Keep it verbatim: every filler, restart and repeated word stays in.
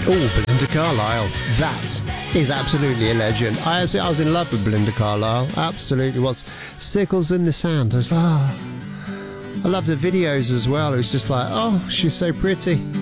Oh, Belinda Carlisle. That is absolutely a legend. I, I was in love with Belinda Carlisle. Absolutely was. Sickles in the Sand. I was like, ah. I loved her videos as well. It was just like, oh, she's so pretty.